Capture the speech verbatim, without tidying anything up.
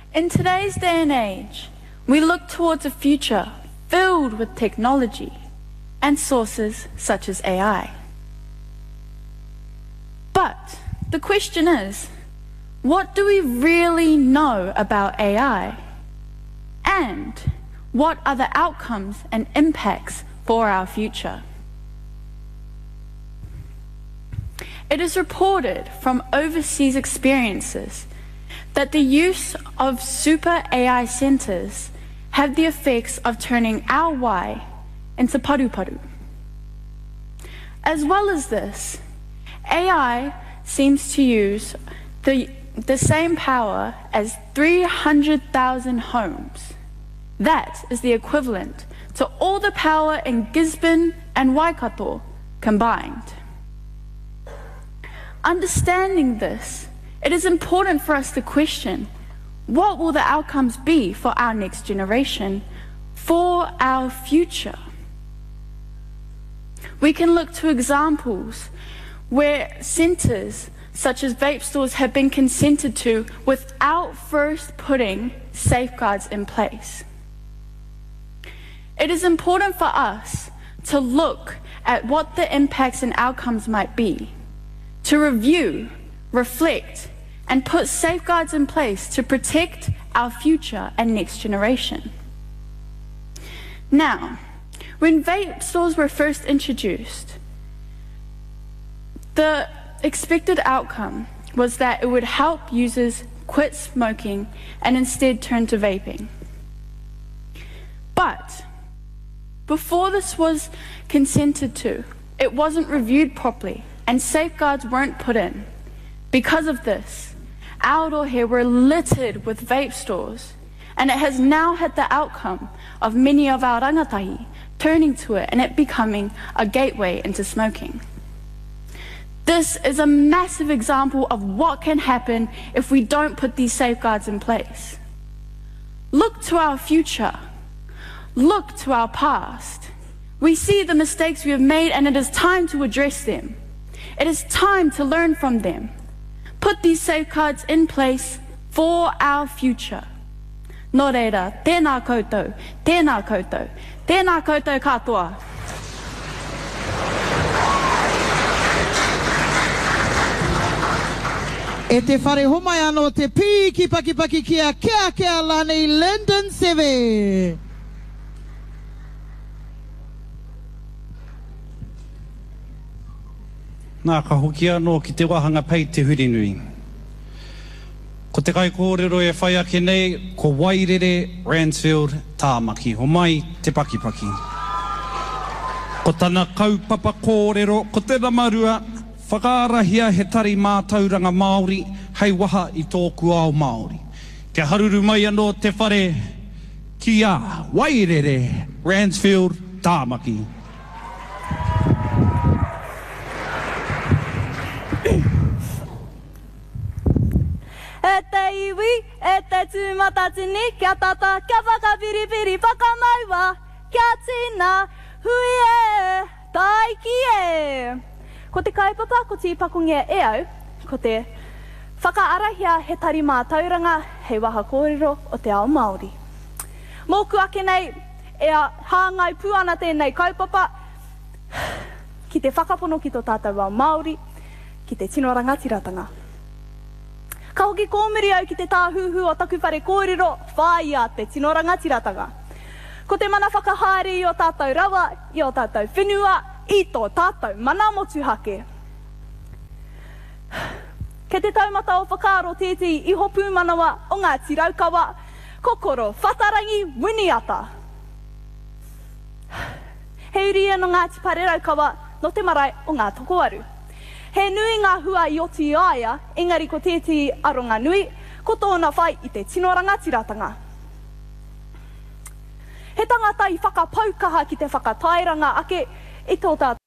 In today's day and age, we look towards a future filled with technology and sources such as A I. But the question is, what do we really know about A I? And what are the outcomes and impacts for our future? It is reported from overseas experiences that the use of super A I centers have the effects of turning our why into paru-paru. As well as this, A I seems to use the, the same power as three hundred thousand homes. That is the equivalent to all the power in Gisborne and Waikato combined. Understanding this, it is important for us to question, what will the outcomes be for our next generation, for our future? We can look to examples where centres such as vape stores have been consented to without first putting safeguards in place. It is important for us to look at what the impacts and outcomes might be, to review, reflect, and put safeguards in place to protect our future and next generation. Now, when vape stores were first introduced, the expected outcome was that it would help users quit smoking and instead turn to vaping. But before this was consented to, it wasn't reviewed properly and safeguards weren't put in. Because of this, Aotearoa were littered with vape stores, and it has now had the outcome of many of our rangatahi turning to it and it becoming a gateway into smoking. This is a massive example of what can happen if we don't put these safeguards in place. Look to our future. Look to our past. We see the mistakes we have made and it is time to address them. It is time to learn from them. Put these safeguards in place for our future. Nō reira, tēnā koutou, tēnā koutou, tēnā koutou katoa. E te whare homai anō te pī ki paki paki kia kia kia lani Lyndon Seve. Nā ka hoki anō ki te wahanga pei te hurinui. Ko te kai kōrero e whai ake nei, ko Wairere Ransfield Tāmaki, ho mai te pakipaki. Ko tana kaupapa kōrero, ko tēnā marua, whakaarahia he tari mātauranga Māori, hei waha i tōku ao Māori. Ke haruru mai anō te whare ki a Wairere Ransfield Tāmaki. E te iwi, e te tūmatatini, kia tata, kia whakapiripiri, whakamaiwa, kia tina, hui e, taiki e. Ko te kaipapa, ko te pakungia e au, ko te whakaarahia he tari mātauranga, hei waha kōrero o te ao Māori. Mōku ake nei, e a hāngai puana tēnei kaipapa, ki te whakapono ki tō tātou ao Māori, ki te tino rangatiratanga. Ka hoki kōmiri au ki te tāhuhu o taku whare kōrero, whai a te tino rangatiratanga. Ko te mana whakahāri i o tātou rawa, i o tātou whenua, i tō tātou mana motuhake. Ke te taumata o whakaaro tētei iho pūmanawa o ngā tiraukawa, kokoro whatarangi winiata. He uri no ngā tipareraukawa no te marae o ngā tokoaru. He nui ngā hua i oti aia, engari ko tētei aronga nui, ko tōna whai i te tino rangatiratanga. He tangata i whakapaukaha ki te whakatairanga ake, i tō tā